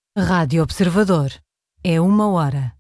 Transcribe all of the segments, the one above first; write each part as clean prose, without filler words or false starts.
Rádio Observador. É 1 hora.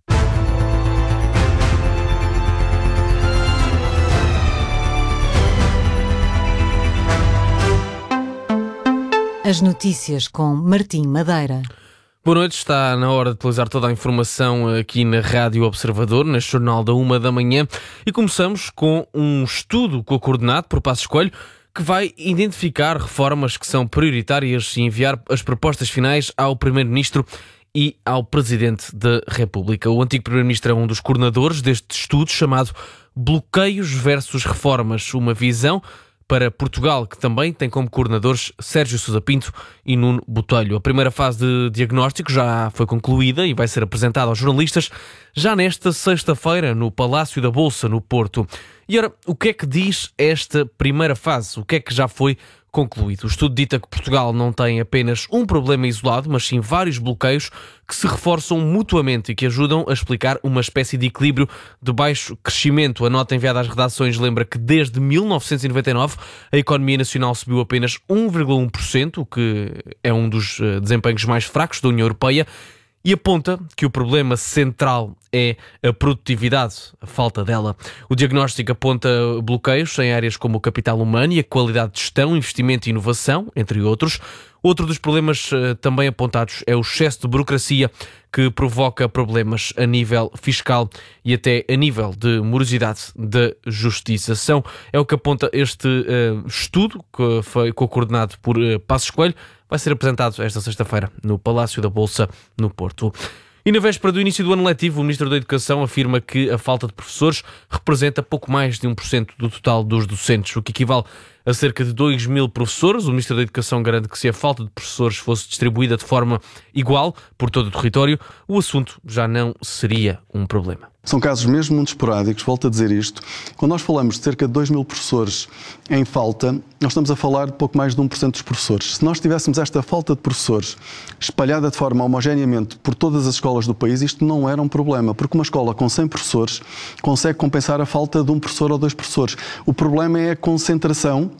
As notícias com Martim Madeira. Boa noite, está na hora de atualizar toda a informação aqui na Rádio Observador, neste jornal da 1 da manhã, e começamos com um estudo coordenado por Passos Coelho que vai identificar reformas que são prioritárias e enviar as propostas finais ao Primeiro-Ministro e ao Presidente da República. O antigo Primeiro-Ministro é um dos coordenadores deste estudo chamado Bloqueios versus Reformas, uma visão para Portugal, que também tem como coordenadores Sérgio Sousa Pinto e Nuno Botelho. A primeira fase de diagnóstico já foi concluída e vai ser apresentada aos jornalistas já nesta sexta-feira no Palácio da Bolsa, no Porto. E ora, o que é que diz esta primeira fase? O que é que já foi concluído? O estudo dita que Portugal não tem apenas um problema isolado, mas sim vários bloqueios que se reforçam mutuamente e que ajudam a explicar uma espécie de equilíbrio de baixo crescimento. A nota enviada às redações lembra que desde 1999 a economia nacional subiu apenas 1,1%, o que é um dos desempenhos mais fracos da União Europeia, e aponta que o problema central é a produtividade, a falta dela. O diagnóstico aponta bloqueios em áreas como o capital humano e a qualidade de gestão, investimento e inovação, entre outros. Outro dos problemas também apontados é o excesso de burocracia, que provoca problemas a nível fiscal e até a nível de morosidade da justiça. É o que aponta este estudo, que foi coordenado por Passos Coelho. Vai ser apresentado esta sexta-feira no Palácio da Bolsa, no Porto. E na véspera do início do ano letivo, o Ministro da Educação afirma que a falta de professores representa pouco mais de 1% do total dos docentes, o que equivale a cerca de 2.000 professores. O Ministro da Educação garante que se a falta de professores fosse distribuída de forma igual por todo o território, o assunto já não seria um problema. São casos mesmo muito esporádicos, volto a dizer isto. Quando nós falamos de cerca de 2.000 professores em falta, nós estamos a falar de pouco mais de 1% dos professores. Se nós tivéssemos esta falta de professores espalhada de forma homogeneamente por todas as escolas do país, isto não era um problema, porque uma escola com 100 professores consegue compensar a falta de um professor ou 2 professores. O problema é a concentração.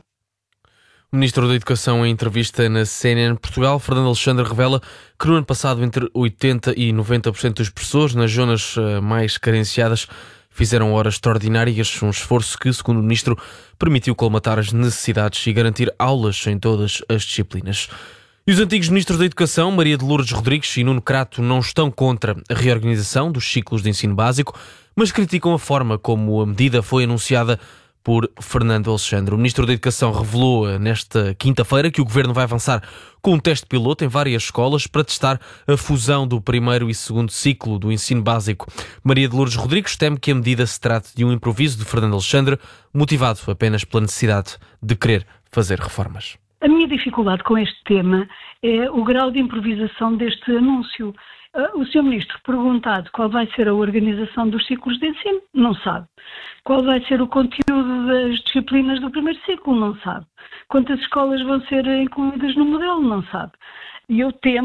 O Ministro da Educação, em entrevista na CNN Portugal, Fernando Alexandre, revela que no ano passado entre 80% e 90% dos professores nas zonas mais carenciadas fizeram horas extraordinárias, um esforço que, segundo o Ministro, permitiu colmatar as necessidades e garantir aulas em todas as disciplinas. E os antigos Ministros da Educação, Maria de Lourdes Rodrigues e Nuno Crato, não estão contra a reorganização dos ciclos de ensino básico, mas criticam a forma como a medida foi anunciada por Fernando Alexandre. O Ministro da Educação revelou nesta quinta-feira que o Governo vai avançar com um teste piloto em várias escolas para testar a fusão do primeiro e segundo ciclo do ensino básico. Maria de Lourdes Rodrigues teme que a medida se trate de um improviso de Fernando Alexandre, motivado apenas pela necessidade de querer fazer reformas. A minha dificuldade com este tema é o grau de improvisação deste anúncio. O Sr. Ministro, perguntado qual vai ser a organização dos ciclos de ensino, não sabe. Qual vai ser o conteúdo das disciplinas do primeiro ciclo, não sabe. Quantas escolas vão ser incluídas no modelo, não sabe. E eu temo